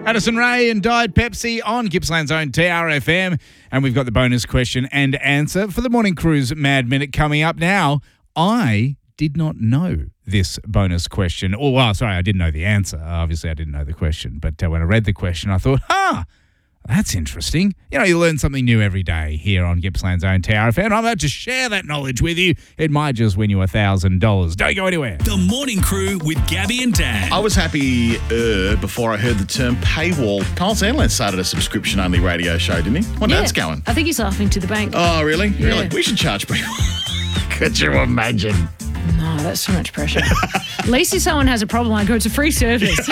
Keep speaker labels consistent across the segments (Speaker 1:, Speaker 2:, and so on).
Speaker 1: Addison Rae and Diet Pepsi on Gippsland's own TRFM. And we've got the bonus question and answer for the Morning Cruise Mad Minute coming up now. I did not know this bonus question. Oh, well, sorry, I didn't know the answer. Obviously, I didn't know the question. But when I read the question, I thought, that's interesting. You know, you learn something new every day here on Gippsland's own TRFM. I'm about to share that knowledge with you. It might just win you $1,000. Don't go anywhere.
Speaker 2: The Morning Crew with Gabby and Dan.
Speaker 3: I was happy before I heard the term paywall. Kyle Sandland started a subscription-only radio show, didn't he? Well, that's going.
Speaker 4: I think he's laughing to the bank.
Speaker 3: Oh, really?
Speaker 4: Yeah.
Speaker 3: Really? We should charge people. Could you imagine?
Speaker 4: No, that's too much pressure. At least if someone has a problem, I go, it's a free service.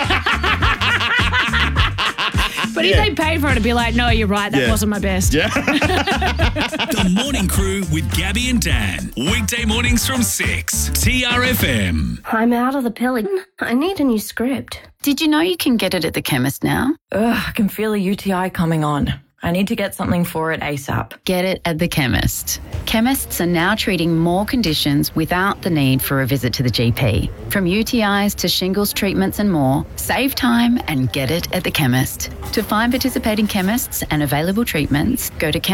Speaker 4: But if they paid for it, it'd be like, no, you're right, that wasn't my best.
Speaker 3: Yeah.
Speaker 2: The Morning Crew with Gabby and Dan. Weekday mornings from 6. TRFM.
Speaker 5: I'm out of the pill. I need a new script.
Speaker 6: Did you know you can get it at the chemist now?
Speaker 7: I can feel a UTI coming on. I need to get something for it ASAP.
Speaker 6: Get it at the chemist. Chemists are now treating more conditions without the need for a visit to the GP. From UTIs to shingles treatments and more, save time and get it at the chemist. To find participating chemists and available treatments, go to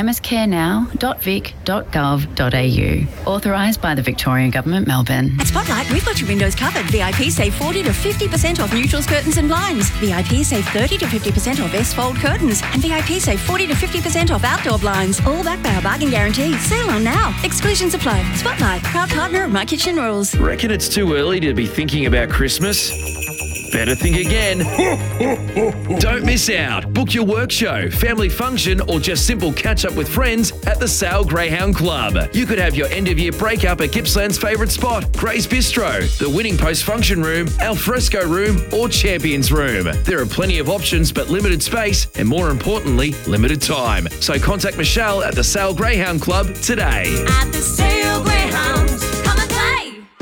Speaker 6: chemistcarenow.vic.gov.au. Authorised by the Victorian Government, Melbourne.
Speaker 8: At Spotlight, we've got your windows covered. VIP save 40 to 50% off neutrals, curtains and blinds. VIP save 30 to 50% off S-fold curtains. And VIP save 40 to 50% off outdoor blinds. All backed by our bargain guarantee. Sale on now. Exclusions apply. Spotlight, proud partner of My Kitchen Rules.
Speaker 9: Reckon it's too early to be thinking about Christmas? Better think again. Don't miss out. Book your work show, family function, or just simple catch up with friends at the Sale Greyhound Club. You could have your end of year breakup at Gippsland's favourite spot, Gray's Bistro, the Winning Post Function Room, Alfresco Room, or Champions Room. There are plenty of options, but limited space, and more importantly, limited time. So contact Michelle at the Sale Greyhound Club today.
Speaker 8: At the Sale Greyhounds, come and play.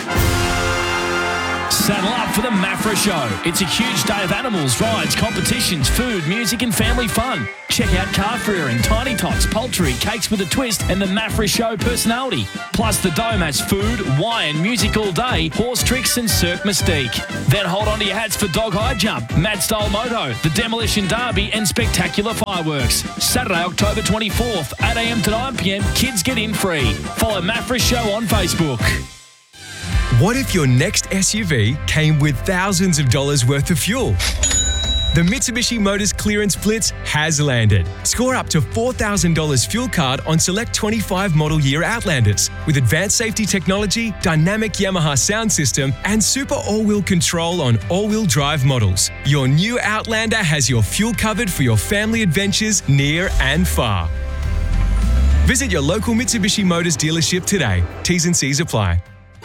Speaker 10: Saddle up for the Mafra Show. It's a huge day of animals, rides, competitions, food, music and family fun. Check out calf rearing, tiny tots, poultry, cakes with a twist and the Mafra Show personality. Plus the Dome has food, wine, music all day, horse tricks and Cirque Mystique. Then hold on to your hats for Dog High Jump, Mad Style Moto, the Demolition Derby and spectacular fireworks. Saturday, October 24th, 8 a.m. to 9 p.m. Kids get in free. Follow Mafra Show on Facebook.
Speaker 11: What if your next SUV came with thousands of dollars worth of fuel? The Mitsubishi Motors Clearance Blitz has landed. Score up to $4,000 fuel card on select 25 model year Outlanders with advanced safety technology, dynamic Yamaha sound system, and super all-wheel control on all-wheel drive models. Your new Outlander has your fuel covered for your family adventures near and far. Visit your local Mitsubishi Motors dealership today. T's and C's apply.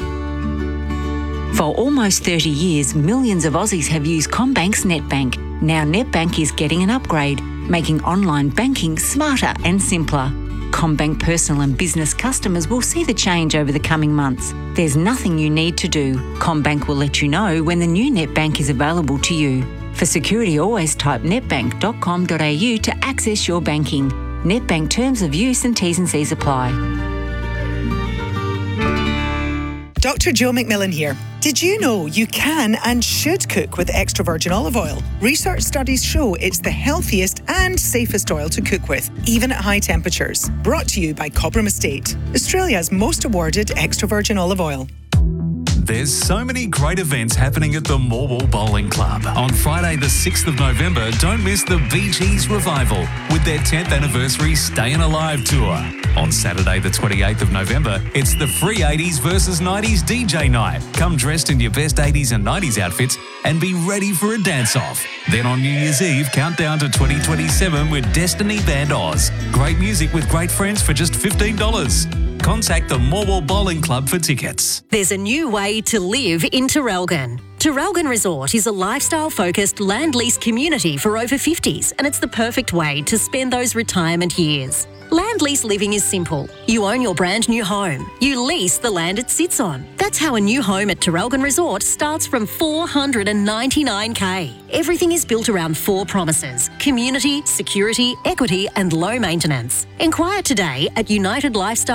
Speaker 12: For almost 30 years, millions of Aussies have used CommBank's NetBank. Now NetBank is getting an upgrade, making online banking smarter and simpler. CommBank personal and business customers will see the change over the coming months. There's nothing you need to do. CommBank will let you know when the new NetBank is available to you. For security, always type netbank.com.au to access your banking. NetBank terms of use and T's and C's apply.
Speaker 13: Dr. Joe McMillan here. Did you know you can and should cook with extra virgin olive oil? Research studies show it's the healthiest and safest oil to cook with, even at high temperatures. Brought to you by Cobram Estate, Australia's most awarded extra virgin olive oil.
Speaker 14: There's so many great events happening at the Morwell Bowling Club. On Friday the 6th of November, don't miss the Bee Gees Revival with their 10th anniversary Stayin' Alive tour. On Saturday the 28th of November, it's the Free 80s versus 90s DJ night. Come dressed in your best 80s and 90s outfits and be ready for a dance-off. Then on New Year's Eve, count down to 2027 with Destiny Band Oz. Great music with great friends for just $15. Contact the Morwell Bowling Club for tickets.
Speaker 15: There's a new way to live in Terrelgan. Terrelgan Resort is a lifestyle-focused land lease community for over 50s, and it's the perfect way to spend those retirement years. Land lease living is simple. You own your brand new home. You lease the land it sits on. That's how a new home at Terrelgan Resort starts from $499K. Everything is built around 4 promises: community, security, equity and low maintenance. Inquire today at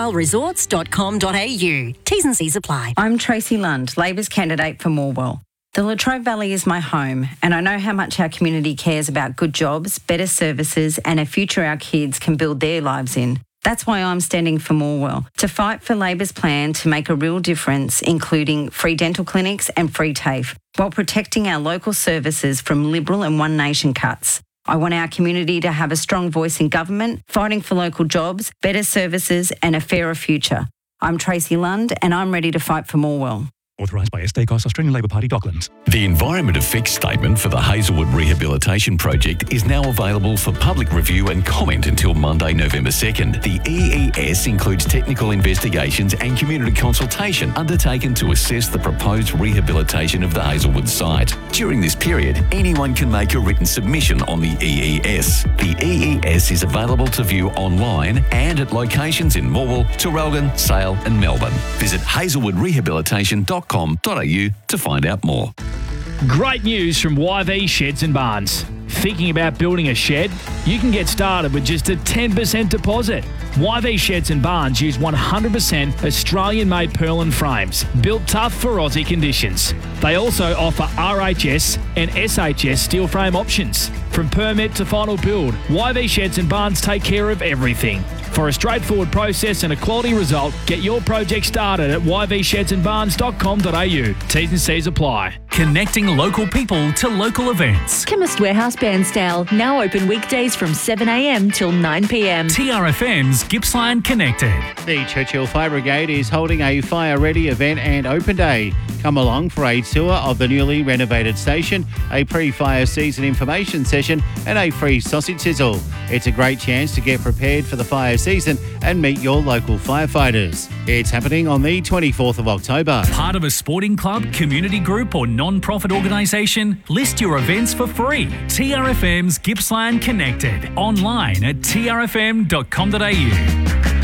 Speaker 15: unitedlifestyleresorts.com.au. T's and C's apply.
Speaker 7: I'm Tracy Lund, Labor's candidate for Morwell.
Speaker 16: The Latrobe Valley is my home, and I know how much our community cares about good jobs, better services, and a future our kids can build their lives in. That's why I'm standing for Morwell, to fight for Labor's plan to make a real difference, including free dental clinics and free TAFE, while protecting our local services from Liberal and One Nation cuts. I want our community to have a strong voice in government, fighting for local jobs, better services, and a fairer future. I'm Tracy Lund, and I'm ready to fight for Morwell.
Speaker 17: Authorised by SD Goss, Australian Labor Party, Docklands.
Speaker 18: The Environment Effects Statement for the Hazelwood Rehabilitation Project is now available for public review and comment until Monday, November 2nd. The EES includes technical investigations and community consultation undertaken to assess the proposed rehabilitation of the Hazelwood site. During this period, anyone can make a written submission on the EES. The EES is available to view online and at locations in Morwell, Traralgon, Sale and Melbourne. Visit hazelwoodrehabilitation.com.au to find out more.
Speaker 10: Great news from YV Sheds and Barns. Thinking about building a shed? You can get started with just a 10% deposit. YV Sheds and Barns use 100% Australian-made purlin frames, built tough for Aussie conditions. They also offer RHS and SHS steel frame options. From permit to final build, YV Sheds and Barns take care of everything. For a straightforward process and a quality result, get your project started at yvshedsandbarns.com.au. T's and C's apply.
Speaker 14: Connecting local people to local events.
Speaker 19: Chemist Warehouse Bairnsdale, now open weekdays from 7 a.m. till 9 p.m.
Speaker 14: TRFM's Gippsland Connected.
Speaker 20: The Churchill Fire Brigade is holding a fire-ready event and open day. Come along for a tour of the newly renovated station, a pre-fire season information session and a free sausage sizzle. It's a great chance to get prepared for the fire season and meet your local firefighters. It's happening on the 24th of October.
Speaker 14: Part of a sporting club, community group or non-profit organisation? List your events for free. TRFM's Gippsland Connected. Online at trfm.com.au.